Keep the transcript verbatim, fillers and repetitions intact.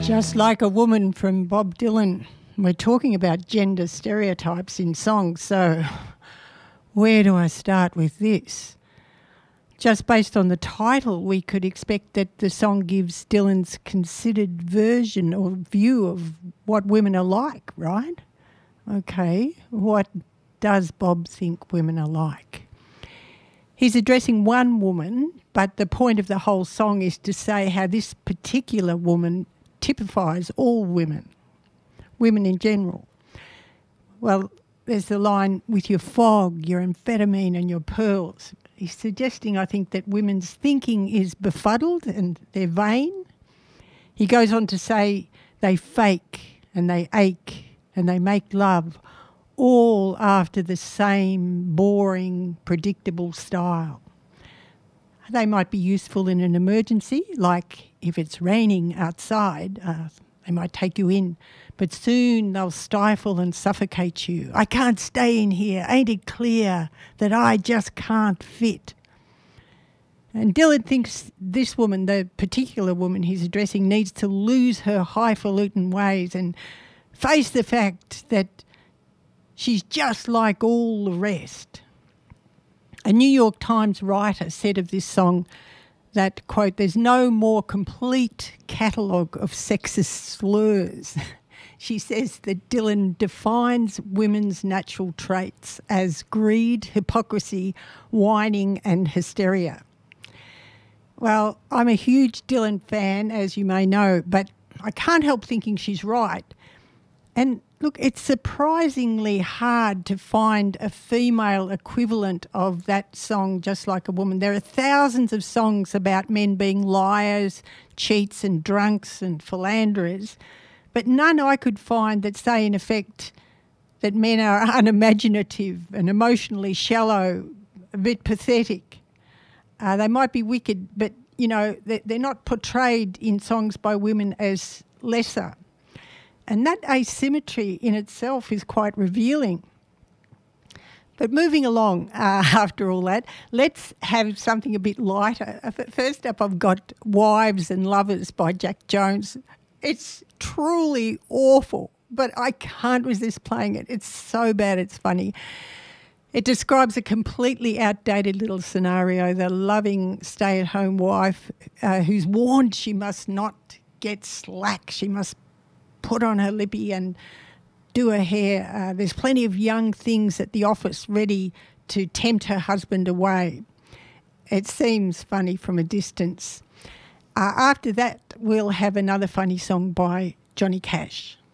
Just Like a Woman from Bob Dylan. We're talking about gender stereotypes in songs, so where do I start with this? Just based on the title, we could expect that the song gives Dylan's considered version or view of what women are like, right? Okay, what does Bob think women are like? He's addressing one woman, but the point of the whole song is to say how this particular woman typifies all women, women in general. Well, there's the line, with your fog, your amphetamine and your pearls. He's suggesting, I think, that women's thinking is befuddled and they're vain. He goes on to say they fake and they ache and they make love, all after the same boring, predictable style. They might be useful in an emergency, like if it's raining outside, uh, they might take you in, but soon they'll stifle and suffocate you. I can't stay in here. Ain't it clear that I just can't fit? And Dylan thinks this woman, the particular woman he's addressing, needs to lose her highfalutin ways and face the fact that she's just like all the rest. A New York Times writer said of this song that, quote, there's no more complete catalogue of sexist slurs. She says that Dylan defines women's natural traits as greed, hypocrisy, whining and hysteria. Well, I'm a huge Dylan fan, as you may know, but I can't help thinking she's right. And look, it's surprisingly hard to find a female equivalent of that song, Just Like a Woman. There are thousands of songs about men being liars, cheats and drunks and philanderers, but none I could find that say, in effect, that men are unimaginative and emotionally shallow, a bit pathetic. Uh, they might be wicked, but, you know, they're not portrayed in songs by women as lesser. And that asymmetry in itself is quite revealing. But moving along, uh, after all that, let's have something a bit lighter. First up, I've got Wives and Lovers by Jack Jones. It's truly awful, but I can't resist playing it. It's so bad it's funny. It describes a completely outdated little scenario, the loving stay-at-home wife uh, who's warned she must not get slack, she must put on her lippy and do her hair. Uh, there's plenty of young things at the office ready to tempt her husband away. It seems funny from a distance. Uh, after that, we'll have another funny song by Johnny Cash.